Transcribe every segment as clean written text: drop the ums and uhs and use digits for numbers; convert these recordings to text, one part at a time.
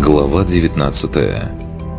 Глава 19.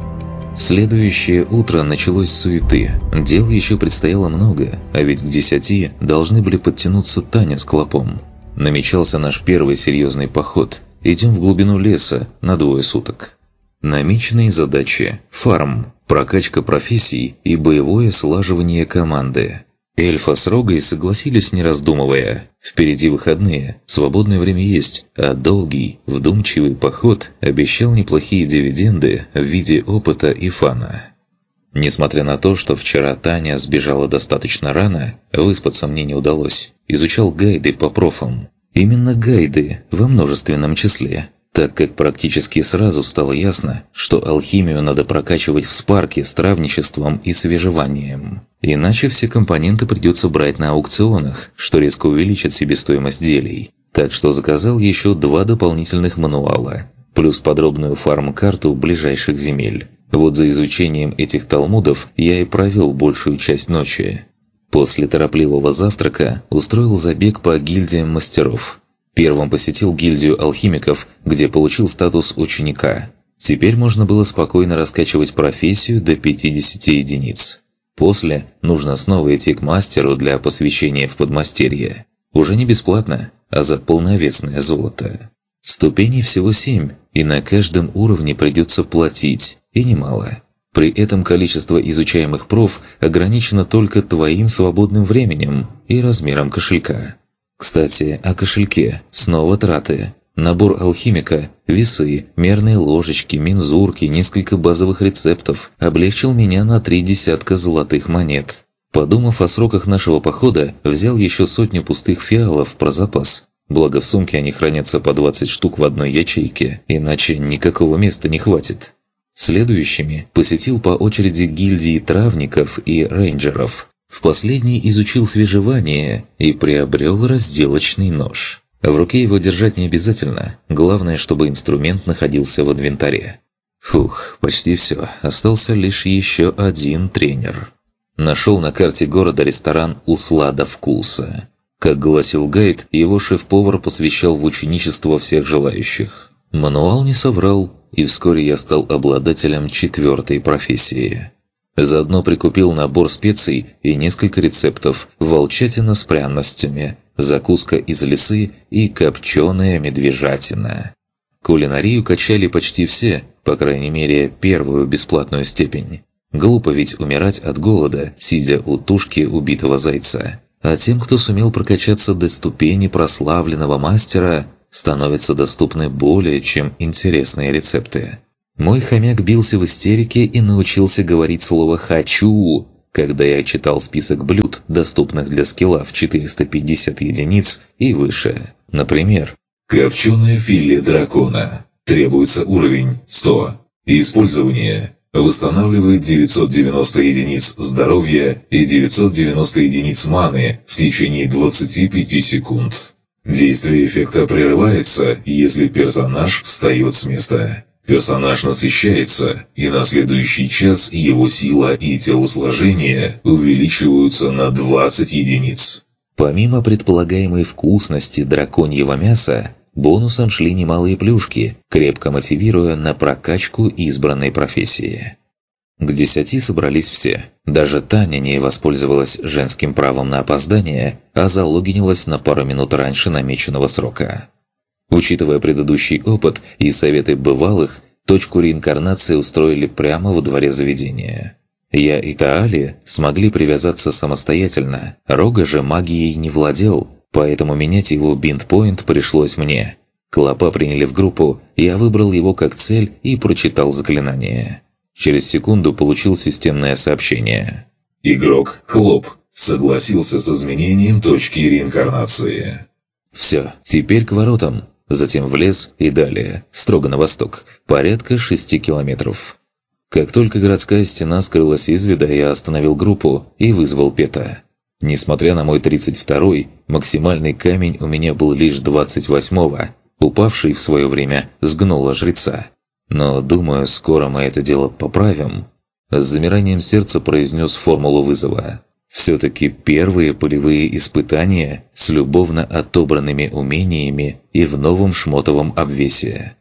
Следующее утро началось с суеты. Дел еще предстояло много, а ведь к 10 должны были подтянуться Таня с Клопом. Намечался наш первый серьезный поход. Идем в глубину леса на 2 суток. Намеченные задачи – фарм, прокачка профессий и боевое слаживание команды. Эльфа с Рогой согласились, не раздумывая. Впереди выходные, свободное время есть, а долгий, вдумчивый поход обещал неплохие дивиденды в виде опыта и фана. Несмотря на то, что вчера Таня сбежала достаточно рано, выспаться мне не удалось. Изучал гайды по профам. Именно гайды во множественном числе, так как практически сразу стало ясно, что алхимию надо прокачивать в спарке с травничеством и свежеванием. Иначе все компоненты придется брать на аукционах, что резко увеличит себестоимость зелий. Так что заказал еще 2 дополнительных мануала, плюс подробную фарм-карту ближайших земель. Вот за изучением этих талмудов я и провел большую часть ночи. После торопливого завтрака устроил забег по гильдиям мастеров. Первым посетил гильдию алхимиков, где получил статус ученика. Теперь можно было спокойно раскачивать профессию до 50 единиц. После нужно снова идти к мастеру для посвящения в подмастерье. Уже не бесплатно, а за полновесное золото. Ступеней всего 7, и на каждом уровне придется платить, и немало. При этом количество изучаемых проф ограничено только твоим свободным временем и размером кошелька. Кстати, о кошельке. Снова траты. Набор алхимика, весы, мерные ложечки, мензурки, несколько базовых рецептов облегчил меня на 3 десятка золотых монет. Подумав о сроках нашего похода, взял еще 100 пустых фиалов про запас. Благо в сумке они хранятся по 20 штук в одной ячейке, иначе никакого места не хватит. Следующими посетил по очереди гильдии травников и рейнджеров. В последний изучил свежевание и приобрел разделочный нож. В руке его держать не обязательно, главное, чтобы инструмент находился в инвентаре. Фух, почти все, остался лишь еще один тренер. Нашел на карте города ресторан «Услада вкуса». Как гласил гайд, его шеф-повар посвящал в ученичество всех желающих. Мануал не соврал, и вскоре я стал обладателем 4-й профессии. Заодно прикупил набор специй и несколько рецептов: волчатина с пряностями, закуска из лисы и копченая медвежатина. Кулинарию качали почти все, по крайней мере, 1-ю бесплатную степень. Глупо ведь умирать от голода, сидя у тушки убитого зайца. А тем, кто сумел прокачаться до ступени прославленного мастера, становятся доступны более чем интересные рецепты. Мой хомяк бился в истерике и научился говорить слово «хочу», когда я читал список блюд, доступных для скилла в 450 единиц и выше. Например, копченое филе дракона. Требуется уровень 100. Использование. Восстанавливает 990 единиц здоровья и 990 единиц маны в течение 25 секунд. Действие эффекта прерывается, если персонаж встает с места. Персонаж насыщается, и на следующий час его сила и телосложение увеличиваются на 20 единиц. Помимо предполагаемой вкусности драконьего мяса, бонусом шли немалые плюшки, крепко мотивируя на прокачку избранной профессии. К 10 собрались все. Даже Таня не воспользовалась женским правом на опоздание, а залогинилась на пару минут раньше намеченного срока. Учитывая предыдущий опыт и советы бывалых, точку реинкарнации устроили прямо во дворе заведения. Я и Таали смогли привязаться самостоятельно, Рога же магией не владел, поэтому менять его бинт-поинт пришлось мне. Клопа приняли в группу, я выбрал его как цель и прочитал заклинание. Через секунду получил системное сообщение. Игрок Хлоп согласился с изменением точки реинкарнации. Все, теперь к воротам. Затем в лес и далее, строго на восток, порядка 6 километров. Как только городская стена скрылась из вида, я остановил группу и вызвал Пета. Несмотря на мой 32-й, максимальный камень у меня был лишь 28-го, упавший в свое время с гнола жреца. Но, думаю, скоро мы это дело поправим. С замиранием сердца произнес формулу вызова. Все-таки первые полевые испытания с любовно отобранными умениями и в новом шмотовом обвесе.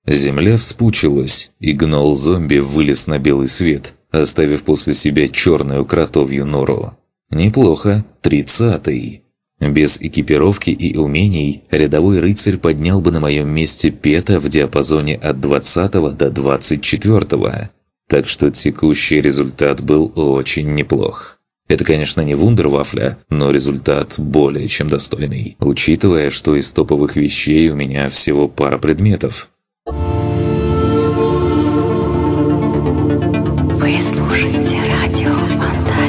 Земля вспучилась, и гнол-зомби вылез на белый свет, оставив после себя черную кротовью нору. Неплохо, 30-й. Без экипировки и умений рядовой рыцарь поднял бы на моем месте пета в диапазоне от 20 до 24. Так что текущий результат был очень неплох. Это, конечно, не вундервафля, но результат более чем достойный, учитывая, что из топовых вещей у меня всего пара предметов.